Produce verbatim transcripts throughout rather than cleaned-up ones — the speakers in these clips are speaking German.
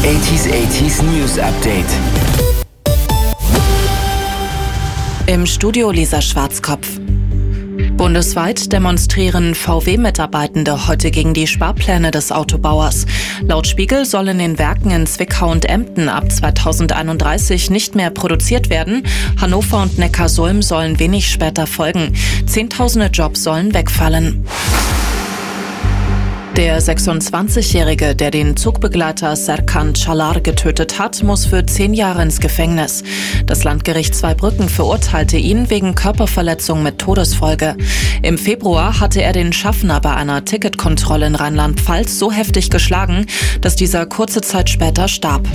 achtziger achtziger News Update. Im Studio Lisa Schwarzkopf. Bundesweit demonstrieren V W-Mitarbeitende heute gegen die Sparpläne des Autobauers. Laut Spiegel soll in den Werken in Zwickau und Emden ab zweitausendeinunddreißig nicht mehr produziert werden. Hannover und Neckarsulm sollen wenig später folgen. Zehntausende Jobs sollen wegfallen. Der sechsundzwanzigjährige, der den Zugbegleiter Serkan Çalar getötet hat, muss für zehn Jahre ins Gefängnis. Das Landgericht Zweibrücken verurteilte ihn wegen Körperverletzung mit Todesfolge. Im Februar hatte er den Schaffner bei einer Ticketkontrolle in Rheinland-Pfalz so heftig geschlagen, dass dieser kurze Zeit später starb.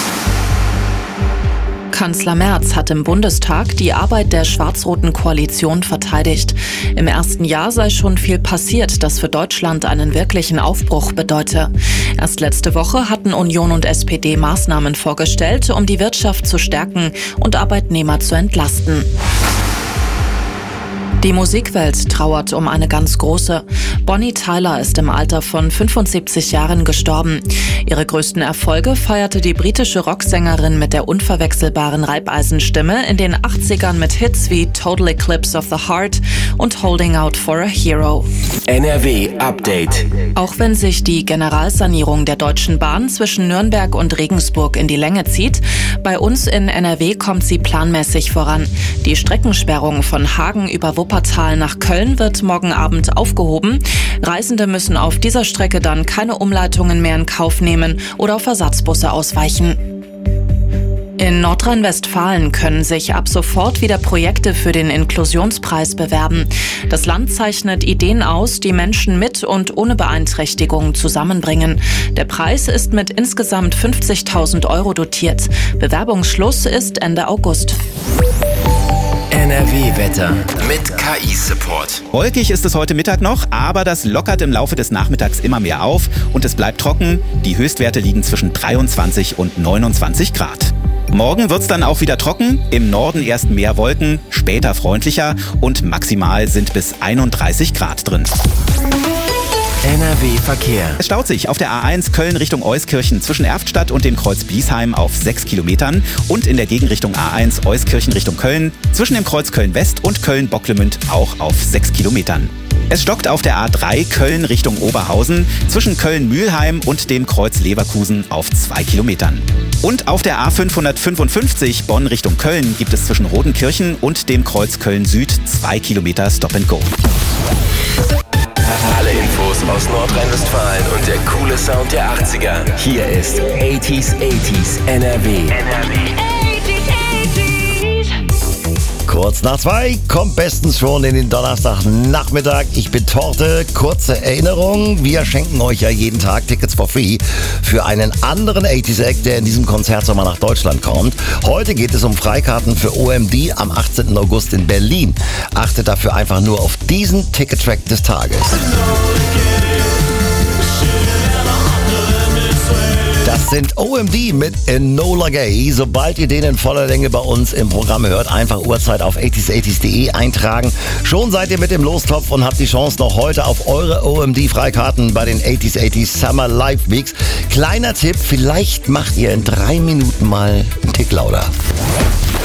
Kanzler Merz hat im Bundestag die Arbeit der schwarz-roten Koalition verteidigt. Im ersten Jahr sei schon viel passiert, das für Deutschland einen wirklichen Aufbruch bedeute. Erst letzte Woche hatten Union und S P D Maßnahmen vorgestellt, um die Wirtschaft zu stärken und Arbeitnehmer zu entlasten. Die Musikwelt trauert um eine ganz große. Bonnie Tyler ist im Alter von fünfundsiebzig Jahren gestorben. Ihre größten Erfolge feierte die britische Rocksängerin mit der unverwechselbaren Reibeisenstimme in den achtzigern mit Hits wie Total Eclipse of the Heart und Holding Out for a Hero. N R W Update. Auch wenn sich die Generalsanierung der Deutschen Bahn zwischen Nürnberg und Regensburg in die Länge zieht, bei uns in N R W kommt sie planmäßig voran. Die Streckensperrung von Hagen über Wuppertal nach Köln wird morgen Abend aufgehoben. Reisende müssen auf dieser Strecke dann keine Umleitungen mehr in Kauf nehmen oder auf Ersatzbusse ausweichen. In Nordrhein-Westfalen können sich ab sofort wieder Projekte für den Inklusionspreis bewerben. Das Land zeichnet Ideen aus, die Menschen mit und ohne Beeinträchtigung zusammenbringen. Der Preis ist mit insgesamt fünfzigtausend Euro dotiert. Bewerbungsschluss ist Ende August. N R W-Wetter mit K I-Support. Wolkig ist es heute Mittag noch, aber das lockert im Laufe des Nachmittags immer mehr auf und es bleibt trocken. Die Höchstwerte liegen zwischen dreiundzwanzig und neunundzwanzig Grad. Morgen wird's dann auch wieder trocken, im Norden erst mehr Wolken, später freundlicher und maximal sind bis einunddreißig Grad drin. N R W-Verkehr. Es staut sich auf der A eins Köln Richtung Euskirchen zwischen Erftstadt und dem Kreuz Biesheim auf sechs Kilometern und in der Gegenrichtung A eins Euskirchen Richtung Köln zwischen dem Kreuz Köln-West und Köln-Bocklemünd auch auf sechs Kilometern. Es stockt auf der A drei Köln Richtung Oberhausen zwischen Köln-Mühlheim und dem Kreuz Leverkusen auf zwei Kilometern. Und auf der A fünfhundertfünfundfünfzig Bonn Richtung Köln gibt es zwischen Rodenkirchen und dem Kreuz Köln-Süd zwei Kilometer Stop and Go. Alle Infos aus Nordrhein-Westfalen und der coole Sound der achtziger. Hier ist achtziger achtziger N R W. N R W. Kurz nach zwei kommt bestens schon in den Donnerstagnachmittag. Ich bin Torte. Kurze Erinnerung, wir schenken euch ja jeden Tag Tickets for free für einen anderen achtziger Act, der in diesem Konzertsommer nach Deutschland kommt. Heute geht es um Freikarten für O M D am achtzehnten August in Berlin. Achtet dafür einfach nur auf diesen Ticket-Track des Tages. Das sind O M D mit Enola Gay. Sobald ihr den in voller Länge bei uns im Programm hört, einfach Uhrzeit auf achtziger achtziger punkt de eintragen. Schon seid ihr mit dem Lostopf und habt die Chance noch heute auf eure O M D-Freikarten bei den achtziger achtziger Summer Live Weeks. Kleiner Tipp, vielleicht macht ihr in drei Minuten mal einen Tick lauter.